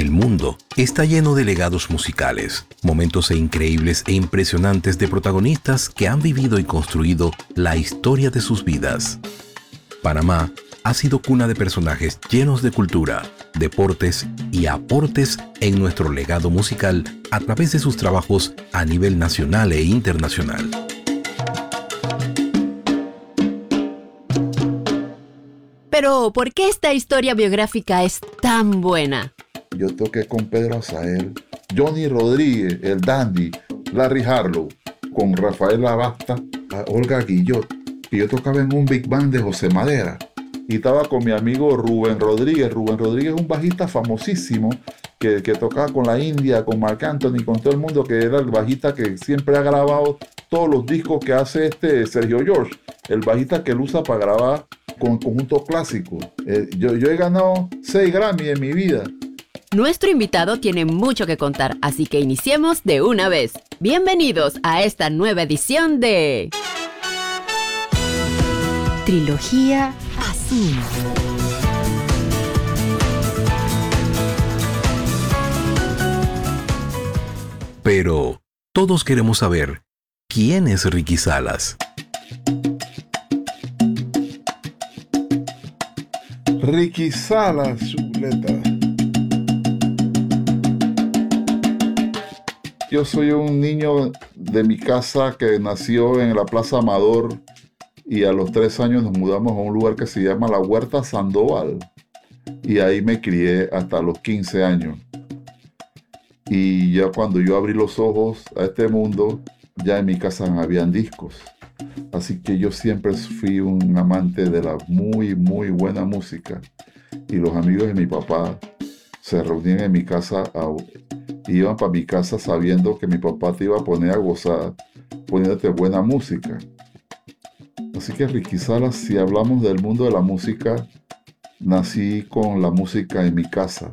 El mundo está lleno de legados musicales, momentos increíbles e impresionantes de protagonistas que han vivido y construido la historia de sus vidas. Panamá ha sido cuna de personajes llenos de cultura, deportes y aportes en nuestro legado musical a través de sus trabajos a nivel nacional e internacional. Pero, ¿por qué esta historia biográfica es tan buena? Yo toqué con Pedro Azael, Johnny Rodríguez, el Dandy, Larry Harlow, con Rafael Labasta, Olga Guillot. Y yo tocaba en un big band de José Madera. Y estaba con mi amigo Rubén Rodríguez. Rubén Rodríguez es un bajista famosísimo que tocaba con la India, con Marc Anthony, con todo el mundo, que era el bajista que siempre ha grabado todos los discos que hace Sergio George. El bajista que él usa para grabar con conjuntos clásicos. Yo he ganado 6 Grammy en mi vida. Nuestro invitado tiene mucho que contar, así que iniciemos de una vez. Bienvenidos a esta nueva edición de Trilogía Azul. Pero todos queremos saber, ¿quién es Ricky Salas? Ricky Salas, chuleta. Yo soy un niño de mi casa que nació en la Plaza Amador y a los 3 años nos mudamos a un lugar que se llama la Huerta Sandoval y ahí me crié hasta los 15 años. Y ya cuando yo abrí los ojos a este mundo, ya en mi casa habían discos. Así que yo siempre fui un amante de la muy, muy buena música. Y los amigos de mi papá se reunían en mi casa, iban para mi casa sabiendo que mi papá te iba a poner a gozar, poniéndote buena música. Así que Ricky Salas, si hablamos del mundo de la música, nací con la música en mi casa.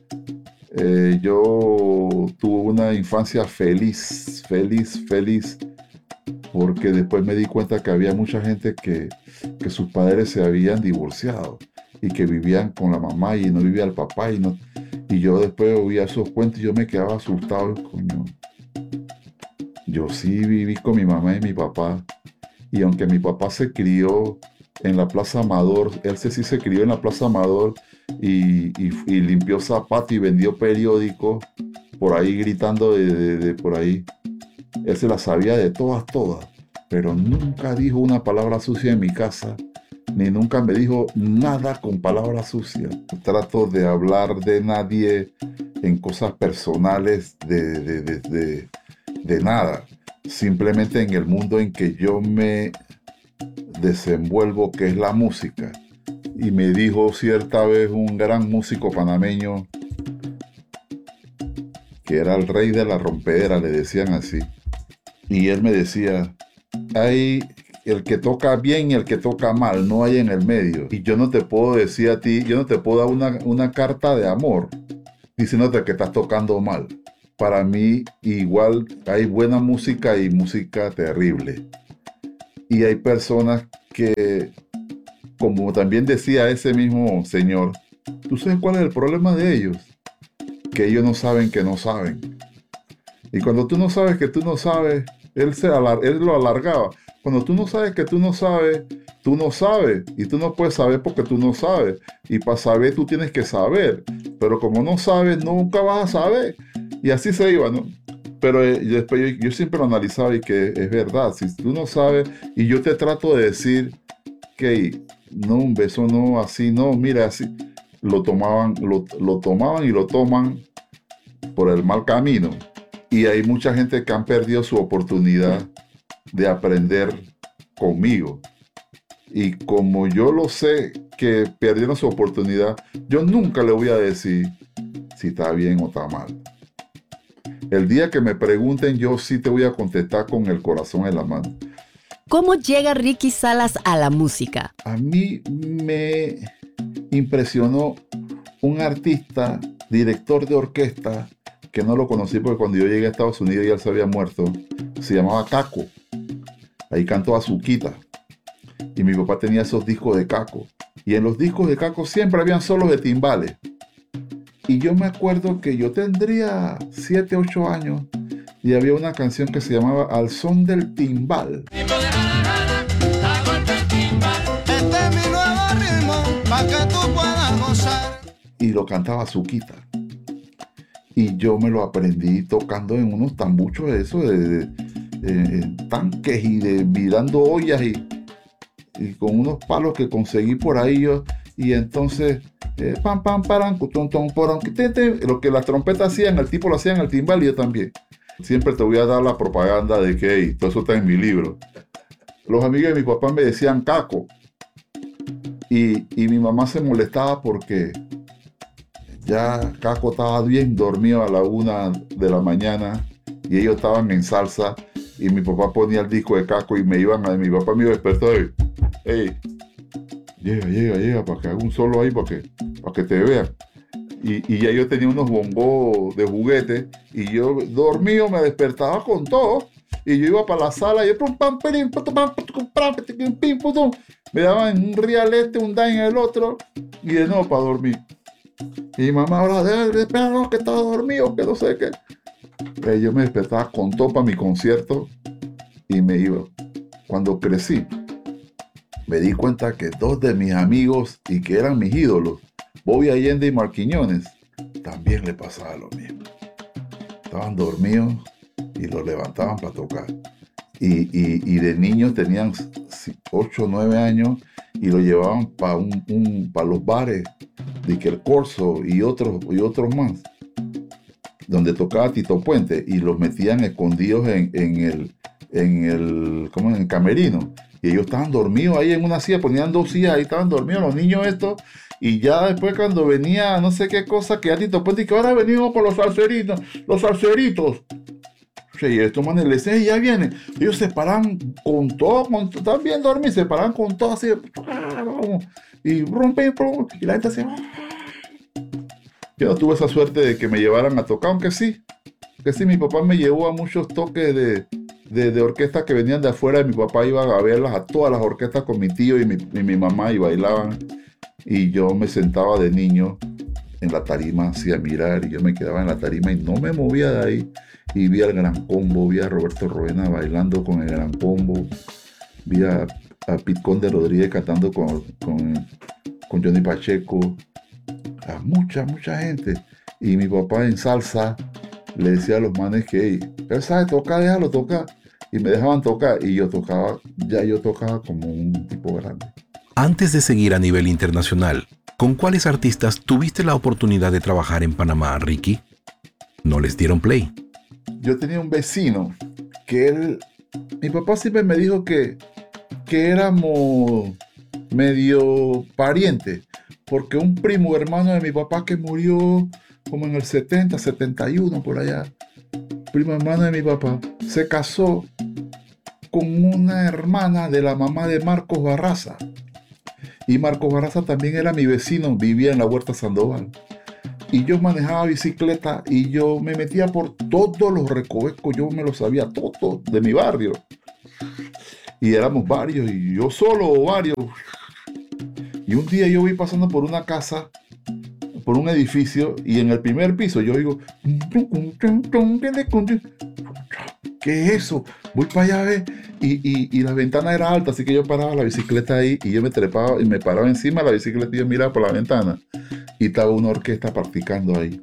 Yo tuve una infancia feliz, porque después me di cuenta que había mucha gente que sus padres se habían divorciado y que vivían con la mamá y no vivía el papá. Y yo después oía esos cuentos y yo me quedaba asustado. Coño, yo sí viví con mi mamá y mi papá. Y aunque mi papá se crió en la Plaza Amador, él sí se crió en la Plaza Amador y limpió zapatos y vendió periódicos por ahí gritando de por ahí. Él se las sabía de todas, pero nunca dijo una palabra sucia en mi casa, ni nunca me dijo nada con palabras sucias. Trato de hablar de nadie en cosas personales de nada. Simplemente en el mundo en que yo me desenvuelvo, que es la música. Y me dijo cierta vez un gran músico panameño, que era el rey de la rompedera, le decían así. Y él me decía, hay el que toca bien y el que toca mal, no hay en el medio. Y yo no te puedo decir a ti, yo no te puedo dar una carta de amor diciéndote que estás tocando mal. Para mí igual hay buena música y música terrible. Y hay personas que, como también decía ese mismo señor, ¿tú sabes cuál es el problema de ellos? Que ellos no saben que no saben. Y cuando tú no sabes que tú no sabes, él lo alargaba. Cuando tú no sabes que tú no sabes, tú no sabes. Y tú no puedes saber porque tú no sabes. Y para saber tú tienes que saber. Pero como no sabes, nunca vas a saber. Y así se iba, ¿no? Pero después yo siempre lo analizaba y que es verdad. Si tú no sabes, y yo te trato de decir que no, un beso no, así no, mira, así. Lo tomaban y lo toman por el mal camino. Y hay mucha gente que han perdido su oportunidad de aprender conmigo. Y como yo lo sé que perdieron su oportunidad, yo nunca le voy a decir si está bien o está mal. El día que me pregunten, yo sí te voy a contestar con el corazón en la mano. ¿Cómo llega Ricky Salas a la música? A mí me impresionó un artista, director de orquesta, que no lo conocí porque cuando yo llegué a Estados Unidos ya él se había muerto. Se llamaba Caco. Ahí cantó Azuquita. Y mi papá tenía esos discos de Caco. Y en los discos de Caco siempre habían solos de timbales. Y yo me acuerdo que yo tendría 7, 8 años y había una canción que se llamaba Al son del timbal. Este es mi nuevo ritmo, pa' que tú puedas gozar. Y lo cantaba Zuquita. Y yo me lo aprendí tocando en unos tambuchos de eso, de tanques y virando ollas y con unos palos que conseguí por ahí yo. Y entonces, pam, pam, paran, lo que las trompetas hacían, el tipo lo hacía en el timbal y yo también. Siempre te voy a dar la propaganda de que hey, todo eso está en mi libro. Los amigos de mi papá me decían Caco. Y mi mamá se molestaba porque ya Caco estaba bien dormido a la 1 de la mañana y ellos estaban en salsa y mi papá ponía el disco de Caco y mi papá me despertó y, hey, llega, para que haga un solo ahí, para que te vean. Y ya yo tenía unos bongos de juguete y yo dormido me despertaba con todo y yo iba para la sala y me daban un real un dime en el otro y de nuevo para dormir. Y mi mamá ahora no, que estaba dormido, que no sé qué. Yo me despertaba con todo para mi concierto y me iba. Cuando crecí, me di cuenta que 2 de mis amigos y que eran mis ídolos, Bobby Allende y Marc Quiñones, también le pasaba lo mismo. Estaban dormidos y los levantaban para tocar. Y de niños tenían 8 o 9 años y lo llevaban para los bares de que el Corso y otros más, donde tocaba Tito Puente, y los metían escondidos en el camerino. Y ellos estaban dormidos ahí en una silla, ponían 2 sillas, ahí estaban dormidos los niños estos. Y ya después cuando venía no sé qué cosa, que ya Tito Puente, y que ahora venimos por los salseritos. Y estos manes les decían, ya vienen. Ellos se paraban con todo, estaban bien dormidos, se paraban con todo así, y rompen, y la gente hacía. Yo no tuve esa suerte de que me llevaran a tocar, aunque sí, mi papá me llevó a muchos toques de orquestas que venían de afuera, y mi papá iba a verlas a todas las orquestas con mi tío y mi mamá, y bailaban, y yo me sentaba de niño en la tarima así a mirar, y yo me quedaba en la tarima y no me movía de ahí, y vi al Gran Combo, vi a Roberto Roena bailando con el Gran Combo, vi a Pete Conde Rodríguez cantando con Johnny Pacheco, a mucha gente, y mi papá en salsa le decía a los manes que hey, él sabe tocar, déjalo tocar, y me dejaban tocar, y yo tocaba como un tipo grande. Antes de seguir a nivel internacional, ¿con cuáles artistas tuviste la oportunidad de trabajar en Panamá, Ricky? ¿No les dieron play? Yo tenía un vecino que mi papá siempre me dijo que éramos medio parientes, porque un primo hermano de mi papá que murió como en el 70, 71 por allá, primo hermano de mi papá, se casó con una hermana de la mamá de Marcos Barraza. Y Marcos Barraza también era mi vecino, vivía en la Huerta Sandoval. Y yo manejaba bicicleta y yo me metía por todos los recovecos, yo me lo sabía todo de mi barrio. Y éramos varios, y yo solo o varios. Y un día yo voy pasando por una casa, por un edificio, y en el primer piso yo digo, ¿qué es eso? Voy para allá a ver. Y la ventana era alta, así que yo paraba la bicicleta ahí y yo me trepaba y me paraba encima de la bicicleta y yo miraba por la ventana. Y estaba una orquesta practicando ahí.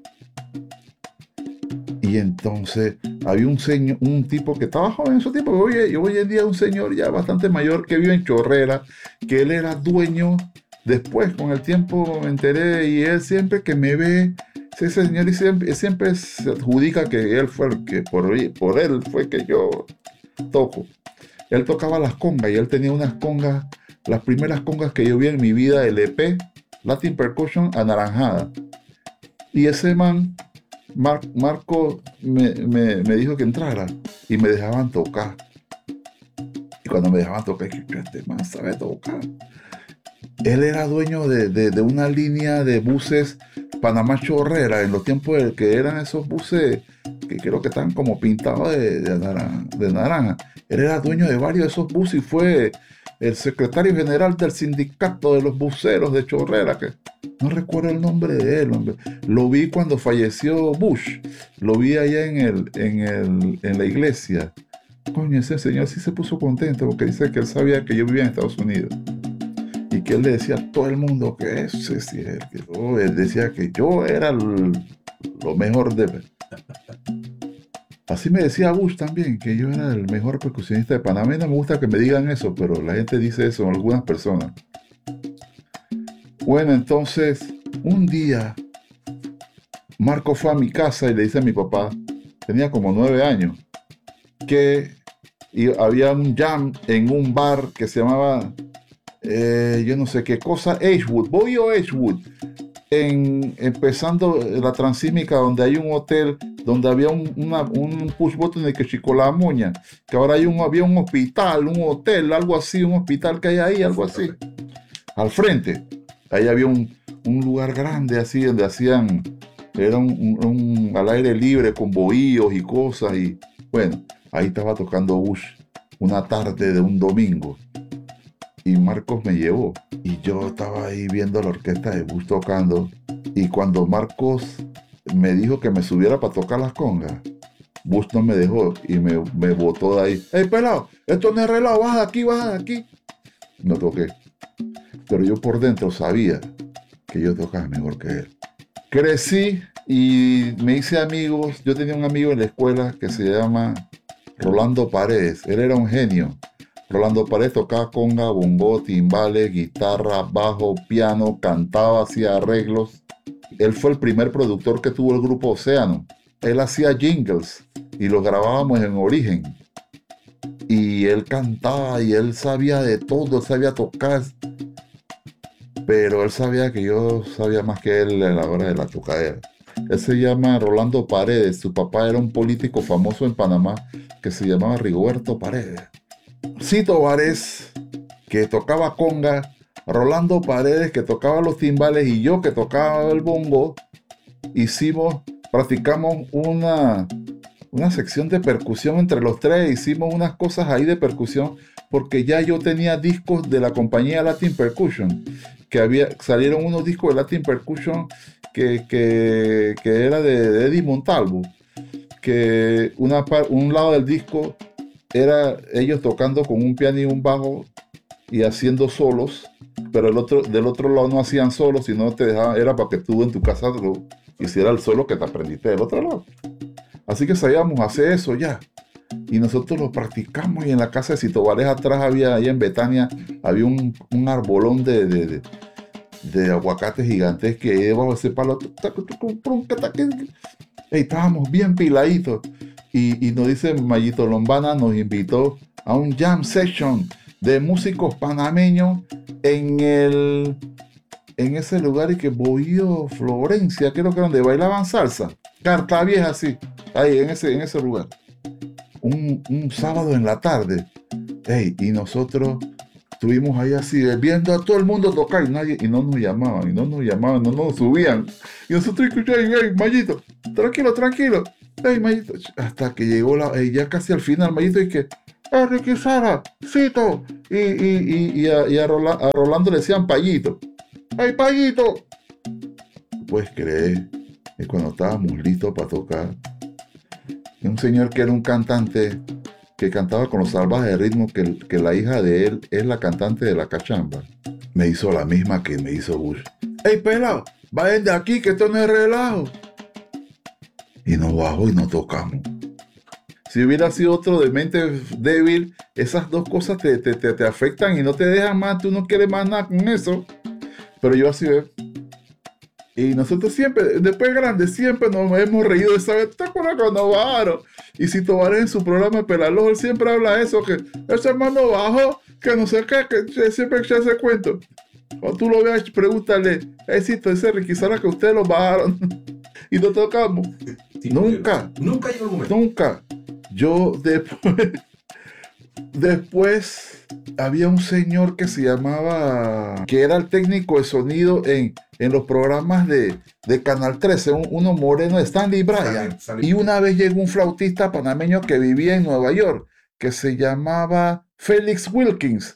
Y entonces había un tipo que estaba joven en su tiempo. Hoy en día un señor ya bastante mayor que vive en Chorrera, que él era dueño. Después, con el tiempo me enteré, y él siempre que me ve, ese señor siempre se adjudica que él fue el que, por él fue que yo toco. Él tocaba las congas y él tenía unas congas, las primeras congas que yo vi en mi vida, LP, Latin Percussion anaranjada. Y ese man, Marco, me dijo que entrara y me dejaban tocar. Y cuando me dejaban tocar, dije, este man sabe tocar. Él era dueño de una línea de buses Panamá Chorrera, en los tiempos de que eran esos buses que creo que están como pintados de naranja. Él era dueño de varios de esos buses y fue el secretario general del sindicato de los buceros de Chorrera, No recuerdo el nombre de él, hombre. Lo vi cuando falleció Bush. Lo vi allá en la iglesia. Coño, ese señor sí se puso contento porque dice que él sabía que yo vivía en Estados Unidos. Y que él le decía a todo el mundo que ese sí es el que yo. Él decía que yo era lo mejor de... Así me decía Bush también, que yo era el mejor percusionista de Panamá. A mí no me gusta que me digan eso, pero la gente dice eso, algunas personas. Bueno, entonces, un día, Marco fue a mi casa y le dice a mi papá, tenía como 9 años, que había un jam en un bar que se llamaba, yo no sé qué cosa, Edgewood, Bobby o Edgewood, empezando la Transísmica, donde hay un hotel, donde había un push button de que Chico La Moña, que ahora había un hospital, un hotel, algo así, un hospital que hay ahí, algo así, al frente. Ahí había un lugar grande así, donde hacían, era un al aire libre con bohíos y cosas, y bueno, ahí estaba tocando Bush una tarde de un domingo. Y Marcos me llevó. Y yo estaba ahí viendo la orquesta de Bush tocando. Y cuando Marcos me dijo que me subiera para tocar las congas, Bush no me dejó y me botó de ahí. ¡Ey, pelado! Esto no es relajo, baja de aquí, baja de aquí. No toqué. Pero yo por dentro sabía que yo tocaba mejor que él. Crecí y me hice amigos. Yo tenía un amigo en la escuela que se llama Rolando Paredes. Él era un genio. Rolando Paredes tocaba conga, bongo, timbales, guitarra, bajo, piano, cantaba, hacía arreglos. Él fue el primer productor que tuvo el grupo Océano. Él hacía jingles y los grabábamos en Origen. Y él cantaba y él sabía de todo, él sabía tocar. Pero él sabía que yo sabía más que él a la hora de la tocadera. Él se llama Rolando Paredes. Su papá era un político famoso en Panamá que se llamaba Rigoberto Paredes. Cito Vares, que tocaba conga, Rolando Paredes, que tocaba los timbales, y yo, que tocaba el bongo, practicamos una sección de percusión entre los tres. Hicimos unas cosas ahí de percusión, porque ya yo tenía discos de la compañía Latin Percussion, salieron unos discos de Latin Percussion que era de Eddie Montalvo, que un lado del disco era ellos tocando con un piano y un bajo y haciendo solos, pero del otro lado no hacían solos, sino te dejaban, era para que tú en tu casa hicieras el solo que te aprendiste del otro lado. Así que sabíamos hacer eso ya. Y nosotros lo practicamos, y en la casa de Cito Vares atrás allá en Betania, había un arbolón de aguacates gigantes que debajo de ese palo. Estábamos bien piladitos. Y nos dice Mayito Lombana, nos invitó a un jam session de músicos panameños en ese lugar, y que Bohío Florencia, creo que donde bailaban salsa. Carta Vieja, sí, ahí en ese lugar. Un sábado en la tarde. Y nosotros estuvimos ahí así, viendo a todo el mundo tocar, y no nos llamaban, no nos subían. Y nosotros escuchamos, Mayito, tranquilo. Mayito, hasta que llegó ya casi al final, Mayito, y que Ricky Sara, Cito, y a Rolando le decían Payito. ¡Ay, Payito! Puedes creer que cuando estábamos listos para tocar, un señor que era un cantante que cantaba con los Salvajes de Ritmo, que la hija de él es la cantante de La Cachamba, me hizo la misma que me hizo Bush. ¡Ey, pelado! ¡Vayan de aquí, que esto no es relajo! Y nos bajó y nos tocamos. Si hubiera sido otro de mente débil, esas dos cosas te afectan y no te dejan más, tú no quieres más nada con eso. Pero yo así veo. Y nosotros siempre, después de grandes, siempre nos hemos reído de esa vez. ¿Te acuerdas cuando bajaron? Y Cito Vares en su programa de Pelaloj, él siempre habla de eso, que ese hermano bajó, que no sé qué, que siempre echa ese cuento. Cuando tú lo veas, pregúntale, Cito, ese Ricky Sara, que ustedes lo bajaron y no tocamos. Sí, nunca llegó el momento. Nunca. Yo después había un señor que se llamaba, que era el técnico de sonido en los programas de Canal 13, uno moreno, Stanley Bryan. Y una vez llegó un flautista panameño que vivía en Nueva York, que se llamaba Felix Wilkins.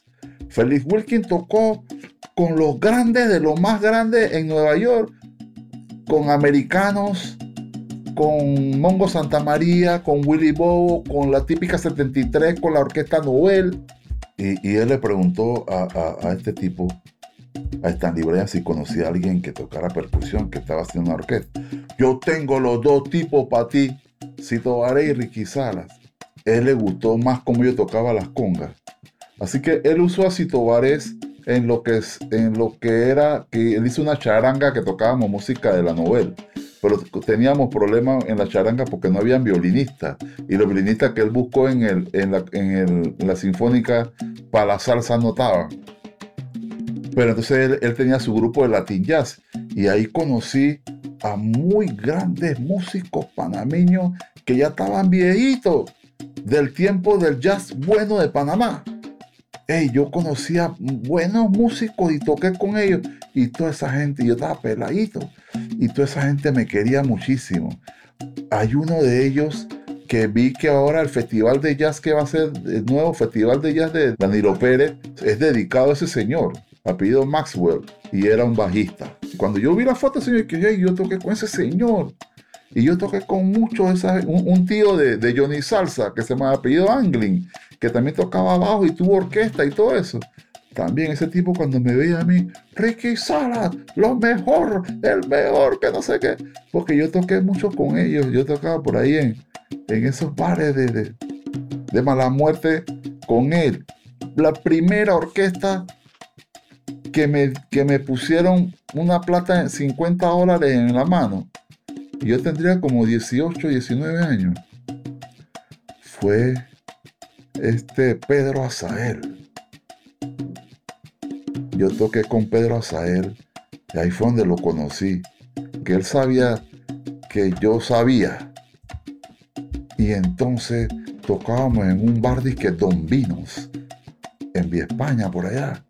Felix Wilkins tocó con los grandes de los más grandes en Nueva York, con americanos, con Mongo Santamaría, con Willie Bobo, con la típica 73, con la Orquesta Nobel. Y él le preguntó a este tipo, a Stanley Bryan, si conocía a alguien que tocara percusión, que estaba haciendo una orquesta. Yo tengo los dos tipos para ti, Sito Baré y Ricky Salas. Él le gustó más cómo yo tocaba las congas. Así que él usó a Sito Barés en lo que era, que él hizo una charanga que tocábamos música de la Nobel. Pero teníamos problemas en la charanga porque no habían violinistas. Y los violinistas que él buscó en la sinfónica para la salsa no estaban. Pero entonces él tenía su grupo de Latin Jazz. Y ahí conocí a muy grandes músicos panameños que ya estaban viejitos del tiempo del jazz bueno de Panamá. Yo conocía buenos músicos y toqué con ellos. Y toda esa gente, yo estaba peladito. Y toda esa gente me quería muchísimo. Hay uno de ellos que vi que ahora el festival de jazz que va a ser, el nuevo festival de jazz de Danilo Pérez, es dedicado a ese señor, apellido Maxwell, y era un bajista. Cuando yo vi la foto, señor, que yo toqué con ese señor. Y yo toqué con muchos, un tío de Johnny Salsa, que se llama apellido Anglin, que también tocaba bajo y tuvo orquesta y todo eso. También ese tipo cuando me veía a mí, Ricky Salas, lo mejor, el mejor, que no sé qué. Porque yo toqué mucho con ellos, yo tocaba por ahí en esos bares de mala muerte con él. La primera orquesta que me pusieron una plata en $50 en la mano, y yo tendría como 18, 19 años, fue Pedro Azael. Yo toqué con Pedro Azael y ahí fue donde lo conocí, que él sabía que yo sabía, y entonces tocábamos en un bar disque Don Vinos en Vía España, por allá.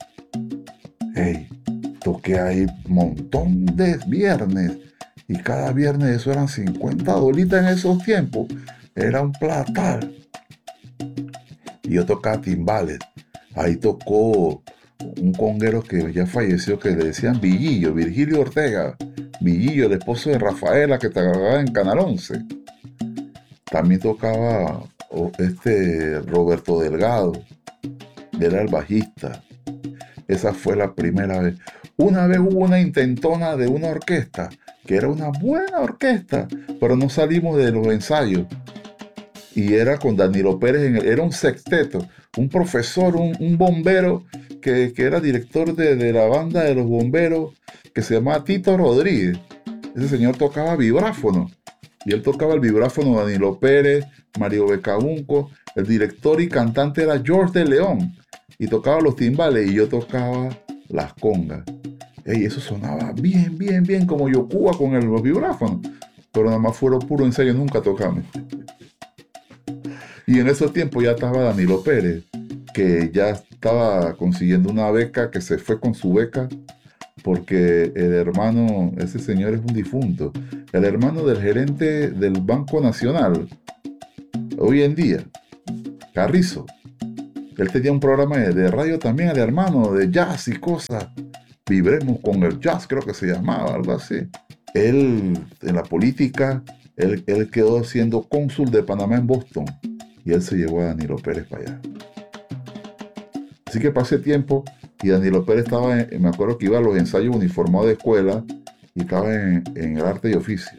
Toqué ahí un montón de viernes y cada viernes eso eran $50 en esos tiempos, era un platal. Y yo tocaba timbales. Ahí tocó un conguero que ya falleció, que le decían Villillo, Virgilio Ortega. Villillo, el esposo de Rafaela, que trabajaba en Canal 11. También tocaba Roberto Delgado, era el bajista. Esa fue la primera vez. Una vez hubo una intentona de una orquesta, que era una buena orquesta, pero no salimos de los ensayos. Y era con Danilo Pérez, era un sexteto, un profesor, un bombero que era director de la banda de los bomberos, que se llamaba Tito Rodríguez. Ese señor tocaba vibráfono, y él tocaba el vibráfono de Danilo Pérez, Mario Becabunco. El director y cantante era George de León, y tocaba los timbales, y yo tocaba las congas. Eso sonaba bien, bien, bien, como Yocuba con los vibráfonos, pero nada más fueron puro ensayo, nunca tocamos. Y en esos tiempos ya estaba Danilo Pérez, que ya estaba consiguiendo una beca, que se fue con su beca, porque el hermano, ese señor es un difunto, el hermano del gerente del Banco Nacional, hoy en día, Carrizo. Él tenía un programa de radio también, el hermano, de jazz y cosas. Vibremos con el jazz, creo que se llamaba, algo así. Él, en la política, él quedó siendo cónsul de Panamá en Boston. Y él se llevó a Danilo Pérez para allá. Así que pasé tiempo y Danilo Pérez estaba, me acuerdo que iba a los ensayos uniformados de escuela y estaba en el arte y oficio.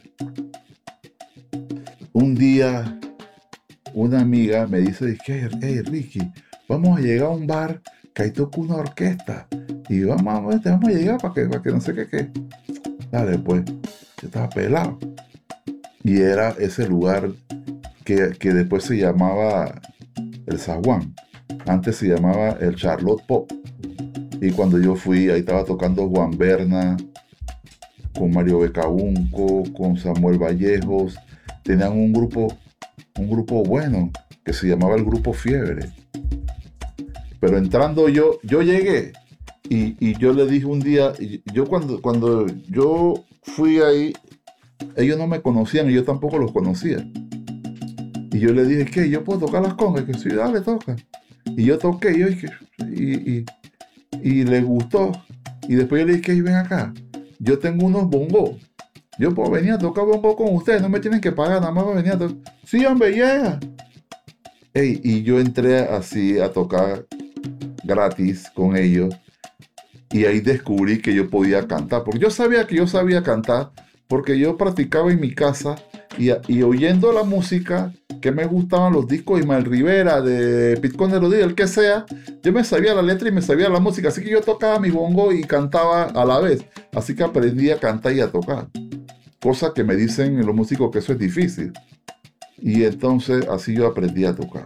Un día, una amiga me dice, hey Ricky, vamos a llegar a un bar que ahí toca una orquesta y vamos a llegar para que no sé qué. Dale, pues, yo estaba pelado. Y era ese lugar que después se llamaba el Zaguán. Antes se llamaba el Charlotte Pop. Y cuando yo fui, ahí estaba tocando Juan Berna, con Mario Becabunco, con Samuel Vallejos. Tenían un grupo bueno, que se llamaba el Grupo Fiebre. Pero entrando yo llegué y yo le dije un día, yo cuando yo fui ahí, ellos no me conocían y yo tampoco los conocía. Y yo le dije, ¿qué? ¿Yo puedo tocar las congas? Que sí, dale, toca. Y yo toqué, y y le gustó. Y después yo le dije, ven acá, yo tengo unos bongos. Yo puedo venir a tocar bongo con ustedes, no me tienen que pagar, nada más para venir a tocar. Sí, hombre, llega. Y yo entré así a tocar gratis con ellos. Y ahí descubrí que yo podía cantar. Porque yo sabía que yo sabía cantar. Porque yo practicaba en mi casa. Y oyendo la música que me gustaban, los discos de Ismael Rivera, de Pitcón de Rodríguez, el que sea, yo me sabía la letra y me sabía la música. Así que yo tocaba mi bongo y cantaba a la vez. Así que aprendí a cantar y a tocar. Cosa que me dicen los músicos que eso es difícil. Y entonces así yo aprendí a tocar.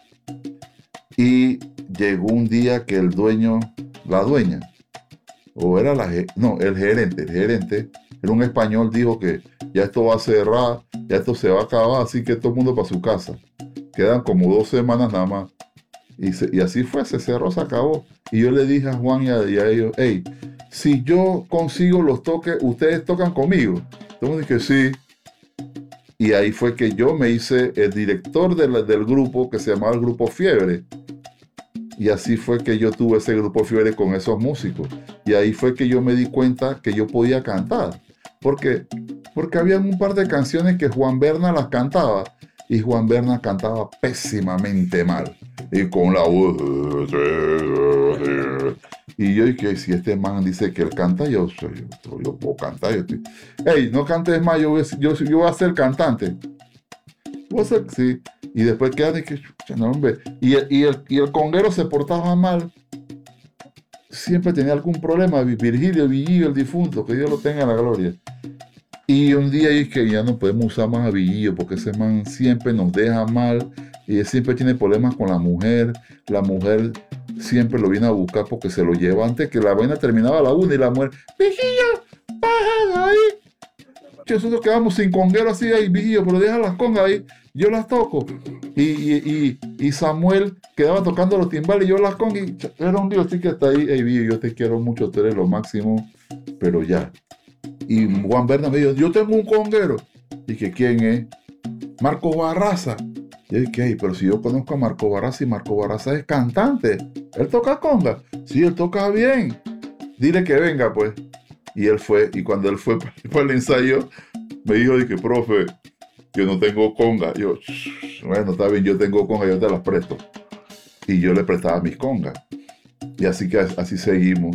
Y llegó un día que el dueño, la dueña, o era el gerente, era un español, dijo que ya esto va a cerrar, ya esto se va a acabar, así que todo el mundo para su casa. Quedan como 2 semanas nada más. Y así fue, se cerró, se acabó. Y yo le dije a Juan y a ellos, hey, si yo consigo los toques, ¿ustedes tocan conmigo? Entonces dije, sí. Y ahí fue que yo me hice el director del grupo que se llamaba el Grupo Fiebre. Y así fue que yo tuve ese Grupo Fiebre con esos músicos. Y ahí fue que yo me di cuenta que yo podía cantar. Porque había un par de canciones que Juan Berna las cantaba. Y Juan Berna cantaba pésimamente mal. Y con la voz. Y yo dije, si este man dice que él canta, yo puedo cantar. Hey, no cantes más, yo voy a ser cantante. Sí. Y después quedan y que, no, hombre. Y el conguero se portaba mal. Siempre tenía algún problema. Virgilio Villillo, el difunto, que Dios lo tenga en la gloria. Y un día dije que ya no podemos usar más a Villillo porque ese man siempre nos deja mal. Y él siempre tiene problemas con la mujer. La mujer siempre lo viene a buscar porque se lo lleva antes que la vaina terminaba a la 1 y la mujer, Vigillo, baja de ahí. Nosotros quedamos sin conguero así ahí, Vigillo, pero deja las congas ahí, yo las toco. Y Samuel quedaba tocando los timbales y yo las congas. Y era un Dios así que está ahí, hey Vigillo, yo te quiero mucho, tú eres lo máximo, pero ya. Y Juan Berna me dijo, yo tengo un conguero. Y que ¿quién es? Marco Barraza. Y yo dije, pero si yo conozco a Marco Barraza y Marco Barraza es cantante, él toca conga. Sí, él toca bien. Dile que venga, pues. Y él fue, y cuando él fue para el ensayo, me dijo, dije, profe, yo no tengo conga. Yo, bueno, está bien, yo tengo conga, yo te las presto. Y yo le prestaba mis congas. Y así seguimos.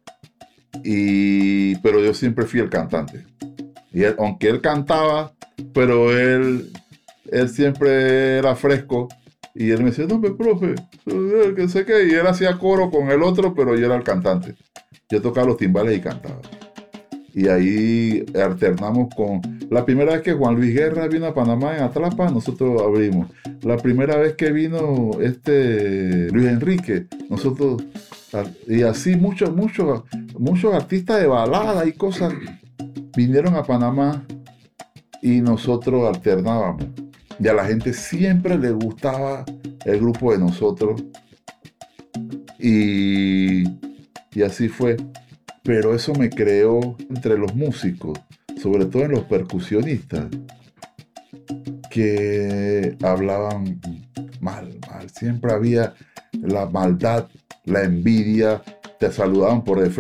Pero yo siempre fui el cantante. Y aunque él cantaba, pero él siempre era fresco. Y él me decía, no, profe, que sé qué. Y él hacía coro con el otro, pero yo era el cantante. Yo tocaba los timbales y cantaba. Y ahí alternamos con... La primera vez que Juan Luis Guerra vino a Panamá en Atlapa, nosotros abrimos. La primera vez que vino Luis Enrique, nosotros... Y así muchos artistas de balada y cosas vinieron a Panamá y nosotros alternábamos. Y a la gente siempre le gustaba el grupo de nosotros. Y así fue. Pero eso me creó entre los músicos, sobre todo en los percusionistas, que hablaban mal. Siempre había la maldad, la envidia, te saludaban por defecto.